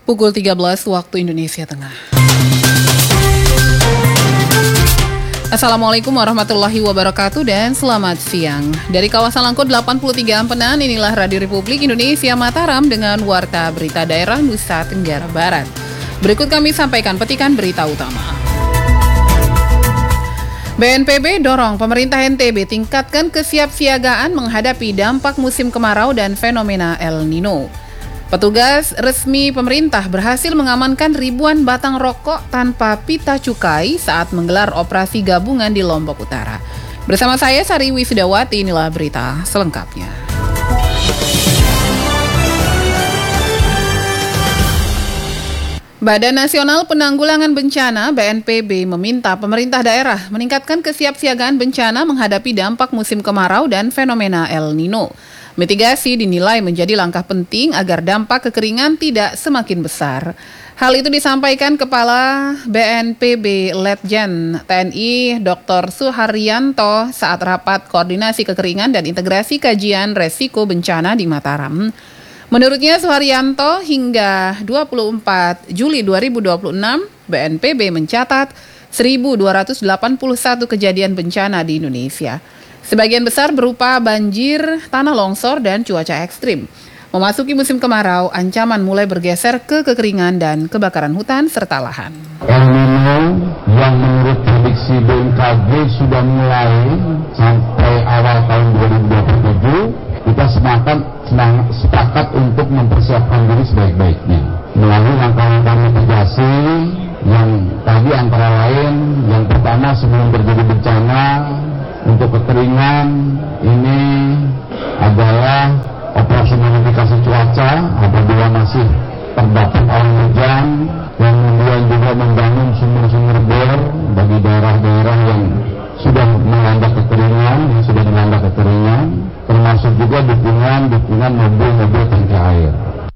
Pukul 13 waktu Indonesia Tengah. Assalamualaikum warahmatullahi wabarakatuh dan selamat siang. Dari kawasan Langkut 83 Ampenan, inilah Radio Republik Indonesia Mataram dengan Warta Berita Daerah Nusa Tenggara Barat. Berikut kami sampaikan petikan berita utama. BNPB dorong pemerintah NTB tingkatkan kesiapsiagaan menghadapi dampak musim kemarau dan fenomena El Nino. Petugas resmi pemerintah berhasil mengamankan ribuan batang rokok tanpa pita cukai saat menggelar operasi gabungan di Lombok Utara. Bersama saya Sari Wisdawati, inilah berita selengkapnya. Badan Nasional Penanggulangan Bencana (BNPB) meminta pemerintah daerah meningkatkan kesiapsiagaan bencana menghadapi dampak musim kemarau dan fenomena El Nino. Mitigasi dinilai menjadi langkah penting agar dampak kekeringan tidak semakin besar. Hal itu disampaikan Kepala BNPB Letjen TNI Dr. Suharyanto saat rapat koordinasi kekeringan dan integrasi kajian resiko bencana di Mataram. Menurutnya Suharyanto, hingga 24 Juli 2026, BNPB mencatat 1.281 kejadian bencana di Indonesia. Sebagian besar berupa banjir, tanah longsor, dan cuaca ekstrim. Memasuki musim kemarau, ancaman mulai bergeser ke kekeringan dan kebakaran hutan serta lahan. El Nino yang menurut prediksi BMKG sudah mulai sampai awal tahun 2027, kita sepakat untuk mempersiapkan diri sebaik-baiknya melalui langkah-langkah mitigasi yang tadi antara lain, yang pertama sebelum terjadi bencana untuk kekeringan ini adalah operasi modifikasi cuaca apabila masih terdapat awan hujan, kemudian juga membangun sumur-sumur bor bagi daerah-daerah yang sudah melanda kekeringan, termasuk juga dukungan mobil-mobil tangki air.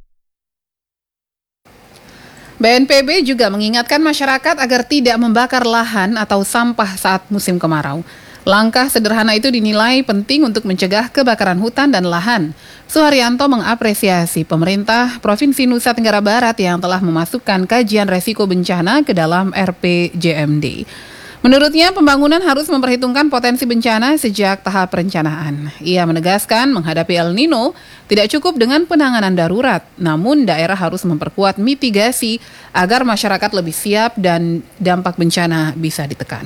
BNPB juga mengingatkan masyarakat agar tidak membakar lahan atau sampah saat musim kemarau. Langkah sederhana itu dinilai penting untuk mencegah kebakaran hutan dan lahan. Suharyanto mengapresiasi pemerintah Provinsi Nusa Tenggara Barat yang telah memasukkan kajian resiko bencana ke dalam RPJMD. Menurutnya, pembangunan harus memperhitungkan potensi bencana sejak tahap perencanaan. Ia menegaskan menghadapi El Nino tidak cukup dengan penanganan darurat, namun daerah harus memperkuat mitigasi agar masyarakat lebih siap dan dampak bencana bisa ditekan.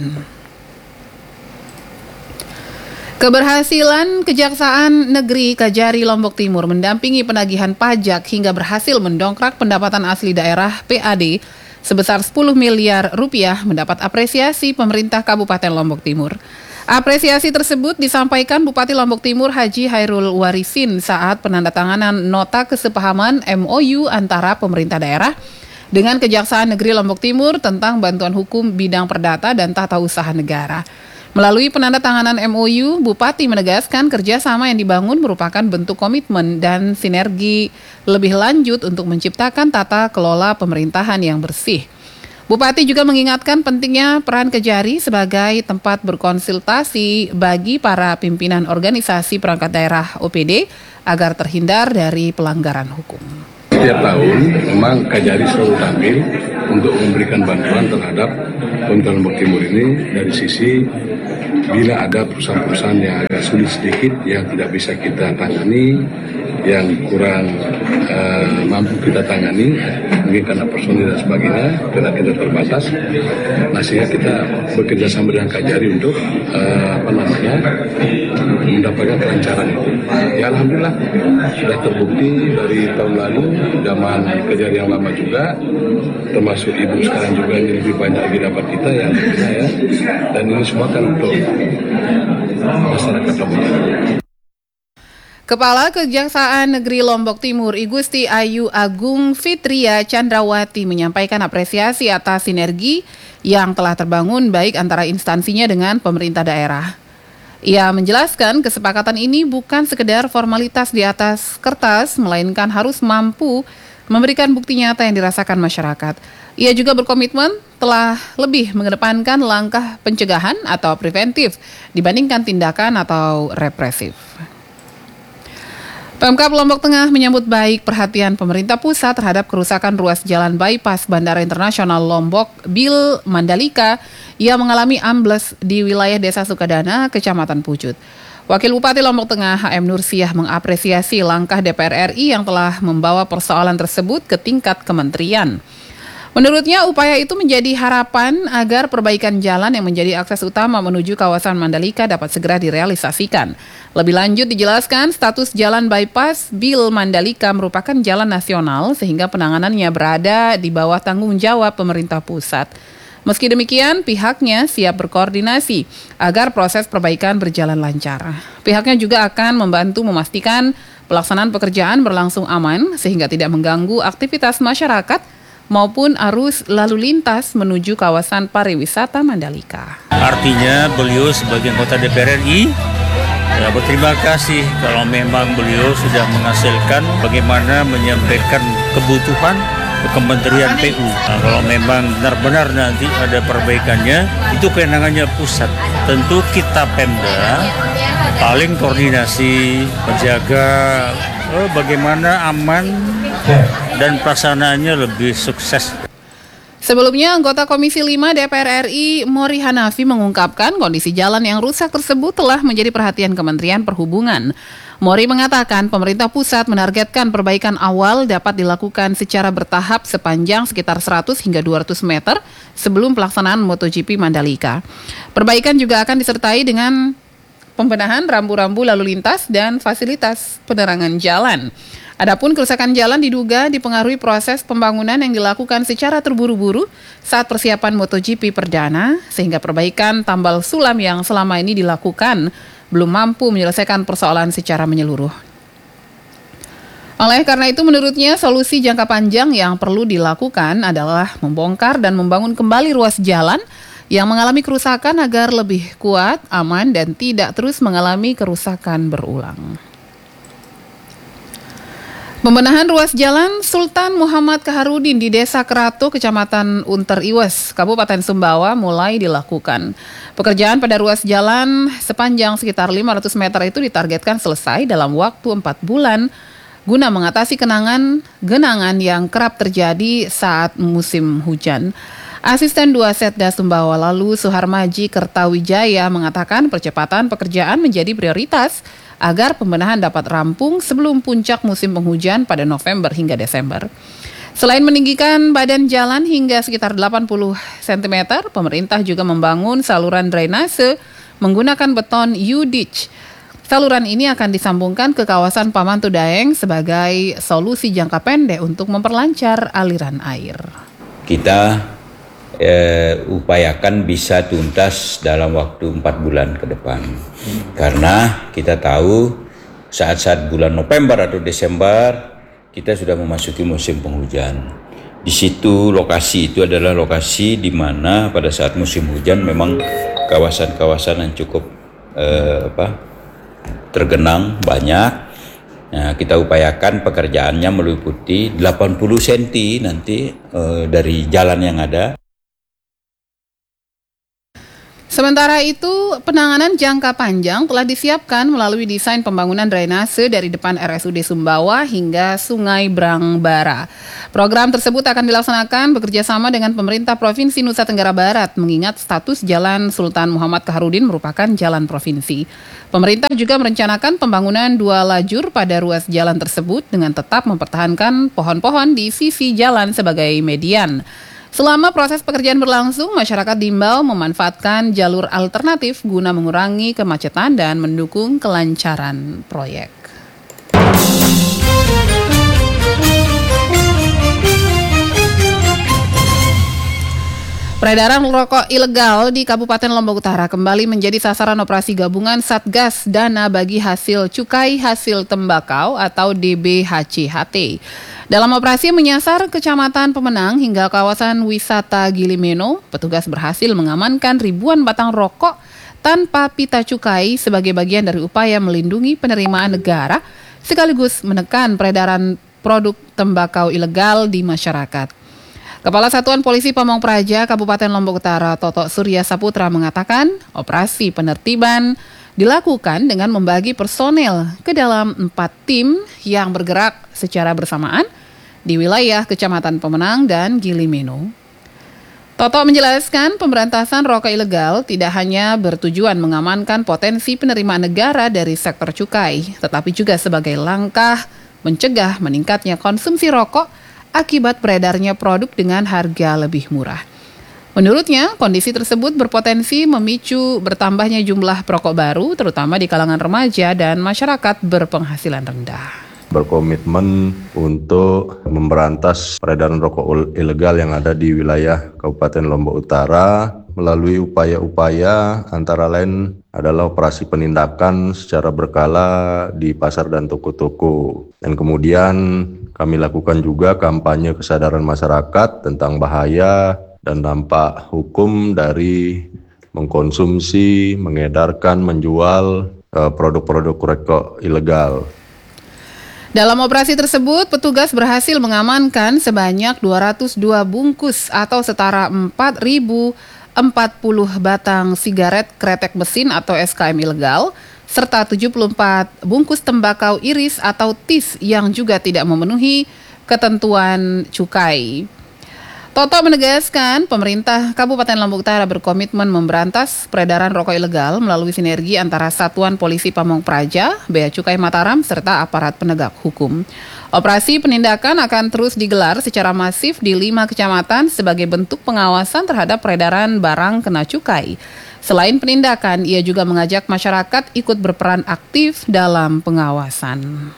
Keberhasilan Kejaksaan Negeri Kajari Lombok Timur mendampingi penagihan pajak hingga berhasil mendongkrak pendapatan asli daerah PAD sebesar 10 miliar rupiah mendapat apresiasi pemerintah Kabupaten Lombok Timur. Apresiasi tersebut disampaikan Bupati Lombok Timur Haji Hairul Warisin saat penandatanganan nota kesepahaman MOU antara pemerintah daerah dengan Kejaksaan Negeri Lombok Timur tentang bantuan hukum bidang perdata dan tata usaha negara. Melalui penandatanganan MOU, Bupati menegaskan kerjasama yang dibangun merupakan bentuk komitmen dan sinergi lebih lanjut untuk menciptakan tata kelola pemerintahan yang bersih. Bupati juga mengingatkan pentingnya peran Kejari sebagai tempat berkonsultasi bagi para pimpinan organisasi perangkat daerah OPD agar terhindar dari pelanggaran hukum. Setiap tahun memang Kajari selalu tampil untuk memberikan bantuan terhadap pemerintah Lombok Timur ini dari sisi bila ada perusahaan-perusahaan yang agak sulit sedikit yang tidak bisa kita tangani, yang kurang mampu kita tangani, mungkin karena personil dan sebagainya, karena kita terbatas. Nah, sehingga kita bekerja sama dengan Kajari untuk mendapatkan kelancaran itu. Ya alhamdulillah sudah terbukti dari tahun lalu, zaman Kajari yang lama juga, termasuk ibu sekarang juga ini lebih banyak lagi dapat kita yang saya, dan ini semua kan untuk masyarakat Lombok Timur. Kepala Kejaksaan Negeri Lombok Timur, I Gusti Ayu Agung Fitria Chandrawati menyampaikan apresiasi atas sinergi yang telah terbangun baik antara instansinya dengan pemerintah daerah. Ia menjelaskan kesepakatan ini bukan sekedar formalitas di atas kertas, melainkan harus mampu memberikan bukti nyata yang dirasakan masyarakat. Ia juga berkomitmen telah lebih mengedepankan langkah pencegahan atau preventif dibandingkan tindakan atau represif. Pemkab Lombok Tengah menyambut baik perhatian pemerintah pusat terhadap kerusakan ruas jalan bypass Bandara Internasional Lombok Bil Mandalika yang mengalami ambles di wilayah Desa Sukadana, Kecamatan Pucut. Wakil Bupati Lombok Tengah HM Nursiah mengapresiasi langkah DPR RI yang telah membawa persoalan tersebut ke tingkat kementerian. Menurutnya, upaya itu menjadi harapan agar perbaikan jalan yang menjadi akses utama menuju kawasan Mandalika dapat segera direalisasikan. Lebih lanjut dijelaskan, status jalan bypass Bil Mandalika merupakan jalan nasional sehingga penanganannya berada di bawah tanggung jawab pemerintah pusat. Meski demikian, pihaknya siap berkoordinasi agar proses perbaikan berjalan lancar. Pihaknya juga akan membantu memastikan pelaksanaan pekerjaan berlangsung aman sehingga tidak mengganggu aktivitas masyarakat maupun arus lalu lintas menuju kawasan pariwisata Mandalika. Artinya beliau sebagai anggota DPR RI berterima kasih kalau memang beliau sudah menghasilkan bagaimana menyampaikan kebutuhan ke Kementerian PU. Kalau memang benar-benar nanti ada perbaikannya, itu kewenangannya pusat. Tentu kita Pemda paling koordinasi, menjaga bagaimana aman dan pelaksanaannya lebih sukses. Sebelumnya, anggota Komisi 5 DPR RI Mori Hanafi mengungkapkan kondisi jalan yang rusak tersebut telah menjadi perhatian Kementerian Perhubungan. Mori mengatakan pemerintah pusat menargetkan perbaikan awal dapat dilakukan secara bertahap sepanjang sekitar 100 hingga 200 meter sebelum pelaksanaan MotoGP Mandalika. Perbaikan juga akan disertai dengan pembenahan rambu-rambu lalu lintas dan fasilitas penerangan jalan. Adapun kerusakan jalan diduga dipengaruhi proses pembangunan yang dilakukan secara terburu-buru saat persiapan MotoGP perdana, sehingga perbaikan tambal sulam yang selama ini dilakukan belum mampu menyelesaikan persoalan secara menyeluruh. Oleh karena itu, menurutnya solusi jangka panjang yang perlu dilakukan adalah membongkar dan membangun kembali ruas jalan yang mengalami kerusakan agar lebih kuat, aman, dan tidak terus mengalami kerusakan berulang. Pembenahan ruas jalan Sultan Muhammad Kaharudin di Desa Kerato, Kecamatan Unter Iwes, Kabupaten Sumbawa mulai dilakukan. Pekerjaan pada ruas jalan sepanjang sekitar 500 meter itu ditargetkan selesai dalam waktu 4 bulan guna mengatasi genangan yang kerap terjadi saat musim hujan. Asisten 2 Setda Sumbawa lalu Suharmaji Kertawijaya mengatakan percepatan pekerjaan menjadi prioritas agar pembenahan dapat rampung sebelum puncak musim penghujan pada November hingga Desember. Selain meninggikan badan jalan hingga sekitar 80 cm, pemerintah juga membangun saluran drainase menggunakan beton U-ditch. Saluran ini akan disambungkan ke kawasan Pamantu Daeng sebagai solusi jangka pendek untuk memperlancar aliran air. Kita upayakan bisa tuntas dalam waktu 4 bulan ke depan. Karena kita tahu saat-saat bulan November atau Desember kita sudah memasuki musim penghujan. Di situ lokasi itu adalah lokasi di mana pada saat musim hujan memang kawasan-kawasan yang cukup tergenang banyak. Nah, kita upayakan pekerjaannya meliputi 80 cm nanti dari jalan yang ada. Sementara itu, penanganan jangka panjang telah disiapkan melalui desain pembangunan drainase dari depan RSUD Sumbawa hingga Sungai Brangbara. Program tersebut akan dilaksanakan bekerjasama dengan pemerintah Provinsi Nusa Tenggara Barat, mengingat status Jalan Sultan Muhammad Kaharudin merupakan jalan provinsi. Pemerintah juga merencanakan pembangunan 2 lajur pada ruas jalan tersebut dengan tetap mempertahankan pohon-pohon di sisi jalan sebagai median. Selama proses pekerjaan berlangsung, masyarakat diimbau memanfaatkan jalur alternatif guna mengurangi kemacetan dan mendukung kelancaran proyek. Peredaran rokok ilegal di Kabupaten Lombok Utara kembali menjadi sasaran operasi gabungan Satgas Dana Bagi Hasil Cukai Hasil Tembakau atau DBHCHT. Dalam operasi menyasar Kecamatan Pemenang hingga kawasan wisata Gilimeno, petugas berhasil mengamankan ribuan batang rokok tanpa pita cukai sebagai bagian dari upaya melindungi penerimaan negara sekaligus menekan peredaran produk tembakau ilegal di masyarakat. Kepala Satuan Polisi Pamong Praja Kabupaten Lombok Utara Toto Surya Saputra mengatakan operasi penertiban dilakukan dengan membagi personel ke dalam 4 tim yang bergerak secara bersamaan di wilayah Kecamatan Pemenang dan Gilimenu. Toto menjelaskan pemberantasan rokok ilegal tidak hanya bertujuan mengamankan potensi penerimaan negara dari sektor cukai, tetapi juga sebagai langkah mencegah meningkatnya konsumsi rokok akibat beredarnya produk dengan harga lebih murah. Menurutnya, kondisi tersebut berpotensi memicu bertambahnya jumlah perokok baru, terutama di kalangan remaja dan masyarakat berpenghasilan rendah. Berkomitmen untuk memberantas peredaran rokok ilegal yang ada di wilayah Kabupaten Lombok Utara melalui upaya-upaya antara lain adalah operasi penindakan secara berkala di pasar dan toko-toko. Dan kemudian kami lakukan juga kampanye kesadaran masyarakat tentang bahaya dan dampak hukum dari mengkonsumsi, mengedarkan, menjual produk-produk rokok ilegal. Dalam operasi tersebut, petugas berhasil mengamankan sebanyak 202 bungkus atau setara 4.040 batang sigaret kretek mesin atau SKM ilegal, serta 74 bungkus tembakau iris atau TIS yang juga tidak memenuhi ketentuan cukai. Toto menegaskan pemerintah Kabupaten Lombok Utara berkomitmen memberantas peredaran rokok ilegal melalui sinergi antara Satuan Polisi Pamong Praja, Bea Cukai Mataram, serta aparat penegak hukum. Operasi penindakan akan terus digelar secara masif di 5 kecamatan sebagai bentuk pengawasan terhadap peredaran barang kena cukai. Selain penindakan, ia juga mengajak masyarakat ikut berperan aktif dalam pengawasan.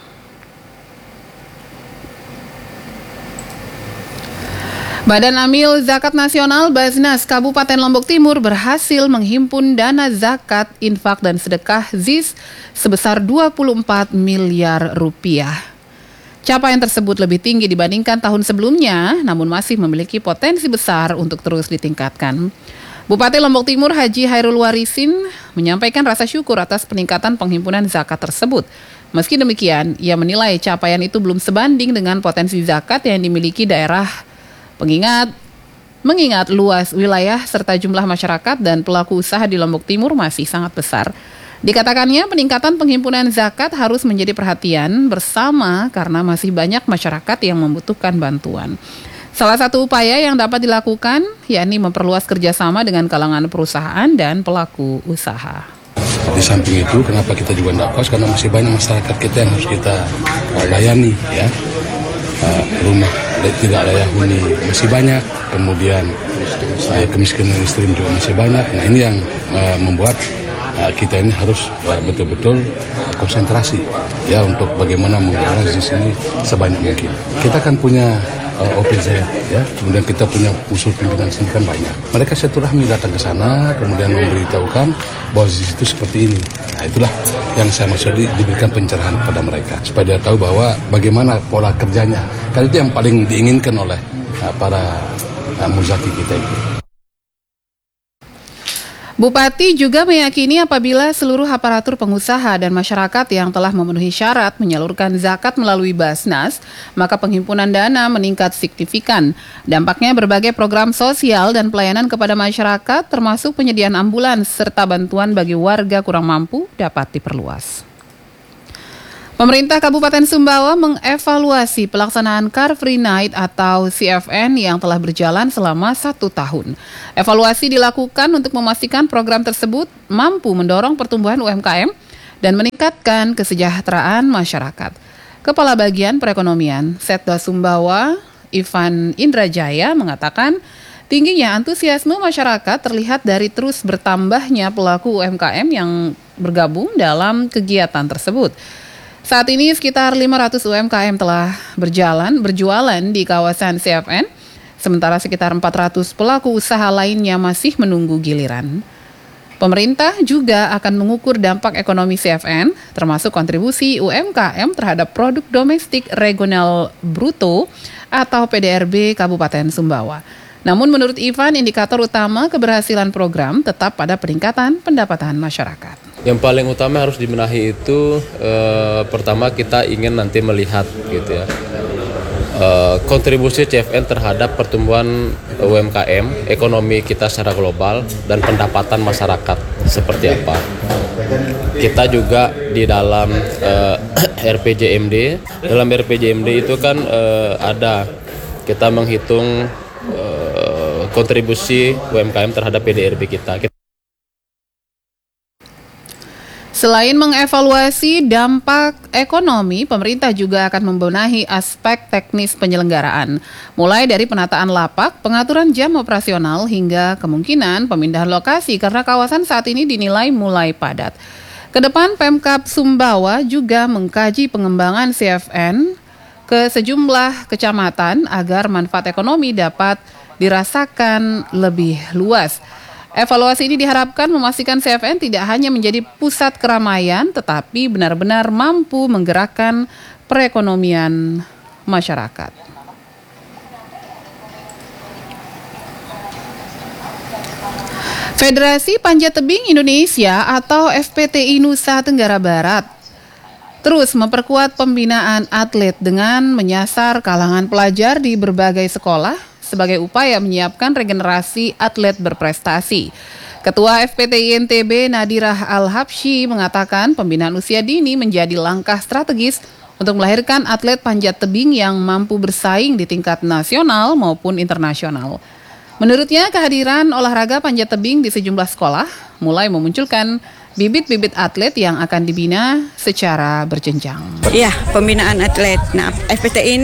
Badan Amil Zakat Nasional Basnas Kabupaten Lombok Timur berhasil menghimpun dana zakat, infak, dan sedekah ZIS sebesar 24 miliar rupiah. Capaian tersebut lebih tinggi dibandingkan tahun sebelumnya, namun masih memiliki potensi besar untuk terus ditingkatkan. Bupati Lombok Timur Haji Hairul Warisin menyampaikan rasa syukur atas peningkatan penghimpunan zakat tersebut. Meski demikian, ia menilai capaian itu belum sebanding dengan potensi zakat yang dimiliki daerah mengingat luas wilayah serta jumlah masyarakat dan pelaku usaha di Lombok Timur masih sangat besar. Dikatakannya peningkatan penghimpunan zakat harus menjadi perhatian bersama karena masih banyak masyarakat yang membutuhkan bantuan. Salah satu upaya yang dapat dilakukan yakni memperluas kerjasama dengan kalangan perusahaan dan pelaku usaha. Di samping itu, kenapa kita juga tidak puas? Karena masih banyak masyarakat kita yang harus kita layani, ya. Rumah tidak layak huni masih banyak, kemudian kemiskinan ekstrim juga masih banyak. Nah, ini yang membuat kita ini harus betul-betul konsentrasi ya untuk bagaimana mengurangkan ZIS ini sebanyak mungkin. Kita kan punya OPZ ya, kemudian kita punya usul pimpinan sini kan banyak. Mereka silaturahmi datang ke sana, kemudian memberitahukan bahwa ZIS itu seperti ini. Nah, itulah yang saya maksud diberikan pencerahan kepada mereka supaya dia tahu bahwa bagaimana pola kerjanya. Karena itu yang paling diinginkan oleh para muzaki kita itu. Bupati juga meyakini apabila seluruh aparatur pengusaha dan masyarakat yang telah memenuhi syarat menyalurkan zakat melalui Basnas, maka penghimpunan dana meningkat signifikan. Dampaknya berbagai program sosial dan pelayanan kepada masyarakat termasuk penyediaan ambulans serta bantuan bagi warga kurang mampu dapat diperluas. Pemerintah Kabupaten Sumbawa mengevaluasi pelaksanaan Car Free Night atau CFN yang telah berjalan selama 1 tahun. Evaluasi dilakukan untuk memastikan program tersebut mampu mendorong pertumbuhan UMKM dan meningkatkan kesejahteraan masyarakat. Kepala Bagian Perekonomian Setda Sumbawa, Ivan Indrajaya, mengatakan tingginya antusiasme masyarakat terlihat dari terus bertambahnya pelaku UMKM yang bergabung dalam kegiatan tersebut. Saat ini sekitar 500 UMKM telah berjualan di kawasan CFN, sementara sekitar 400 pelaku usaha lainnya masih menunggu giliran. Pemerintah juga akan mengukur dampak ekonomi CFN, termasuk kontribusi UMKM terhadap produk domestik regional bruto atau PDRB Kabupaten Sumbawa. Namun menurut Ivan, indikator utama keberhasilan program tetap pada peningkatan pendapatan masyarakat. Yang paling utama harus dibenahi itu pertama kita ingin nanti melihat gitu ya kontribusi CFN terhadap pertumbuhan UMKM, ekonomi kita secara global dan pendapatan masyarakat. seperti apa. Kita juga di dalam RPJMD, dalam RPJMD itu kan ada kita menghitung kontribusi UMKM terhadap PDRB kita. Selain mengevaluasi dampak ekonomi, pemerintah juga akan membenahi aspek teknis penyelenggaraan, mulai dari penataan lapak, pengaturan jam operasional, hingga kemungkinan pemindahan lokasi karena kawasan saat ini dinilai mulai padat. Kedepan Pemkab Sumbawa juga mengkaji pengembangan CFN ke sejumlah kecamatan agar manfaat ekonomi dapat dirasakan lebih luas. Evaluasi ini diharapkan memastikan CFN tidak hanya menjadi pusat keramaian, tetapi benar-benar mampu menggerakkan perekonomian masyarakat. Federasi Panjat Tebing Indonesia atau FPTI Nusa Tenggara Barat terus memperkuat pembinaan atlet dengan menyasar kalangan pelajar di berbagai sekolah sebagai upaya menyiapkan regenerasi atlet berprestasi. Ketua FPTI NTB Nadirah Al-Habsyi mengatakan pembinaan usia dini menjadi langkah strategis untuk melahirkan atlet panjat tebing yang mampu bersaing di tingkat nasional maupun internasional. Menurutnya, kehadiran olahraga panjat tebing di sejumlah sekolah mulai memunculkan bibit-bibit atlet yang akan dibina secara berjenjang. Iya, pembinaan atlet. Nah, FPTI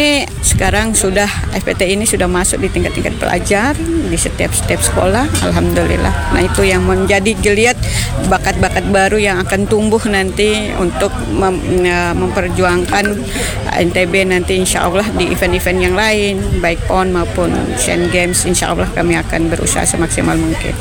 ini sudah masuk di tingkat-tingkat pelajar di setiap sekolah. Alhamdulillah. Nah, itu yang menjadi geliat bakat-bakat baru yang akan tumbuh nanti untuk memperjuangkan NTB nanti insya Allah di event-event yang lain, baik PON maupun Asian Games. Insya Allah kami akan berusaha semaksimal mungkin.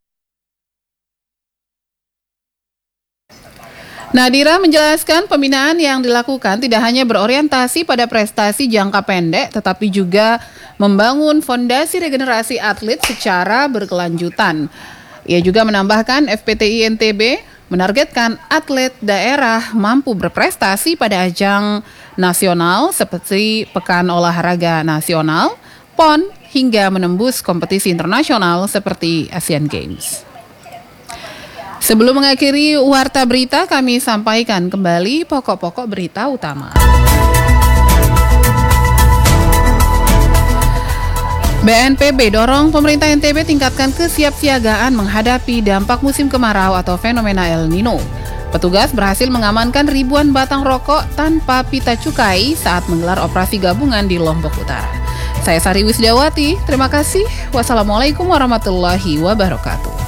Nadira menjelaskan pembinaan yang dilakukan tidak hanya berorientasi pada prestasi jangka pendek, tetapi juga membangun fondasi regenerasi atlet secara berkelanjutan. Ia juga menambahkan FPTI NTB menargetkan atlet daerah mampu berprestasi pada ajang nasional seperti Pekan Olahraga Nasional, PON, hingga menembus kompetisi internasional seperti Asian Games. Sebelum mengakhiri Warta Berita, kami sampaikan kembali pokok-pokok berita utama. BNPB dorong pemerintah NTB tingkatkan kesiapsiagaan menghadapi dampak musim kemarau atau fenomena El Nino. Petugas berhasil mengamankan ribuan batang rokok tanpa pita cukai saat menggelar operasi gabungan di Lombok Utara. Saya Sari Wisdawati, terima kasih. Wassalamualaikum warahmatullahi wabarakatuh.